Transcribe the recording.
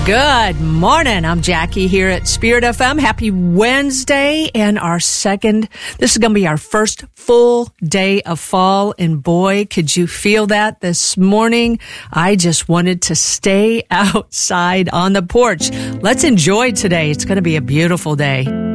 Good morning. I'm Jackie here at Spirit FM. Happy Wednesday and this is going to be our first full day of fall. And boy, could you feel that this morning? I just wanted to stay outside on the porch. Let's enjoy today. It's going to be a beautiful day.